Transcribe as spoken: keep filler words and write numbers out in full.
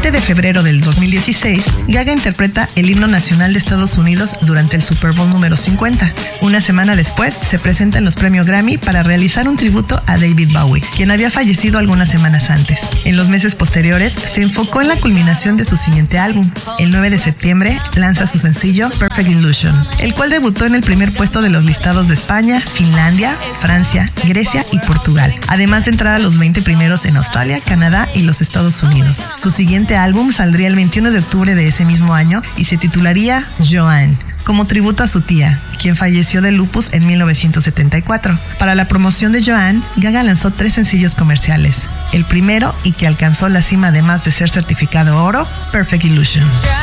veinte de febrero del dos mil dieciséis, Gaga interpreta el himno nacional de Estados Unidos durante el Super Bowl número cincuenta. Una semana después, se presenta en los premios Grammy para realizar un tributo a David Bowie, quien había fallecido algunas semanas antes. En los meses posteriores, se enfocó en la culminación de su siguiente álbum. El nueve de septiembre, lanza su sencillo Perfect Illusion, el cual debutó en el primer puesto de los listados de España, Finlandia, Francia, Grecia y Portugal, además de entrar a los veinte primeros en Australia, Canadá y los Estados Unidos. Su siguiente álbum saldría el veintiuno de octubre de ese mismo año y se titularía Joanne, como tributo a su tía, quien falleció de lupus en mil novecientos setenta y cuatro. Para la promoción de Joanne, Gaga lanzó tres sencillos comerciales. El primero, y que alcanzó la cima además de ser certificado oro, Perfect Illusion.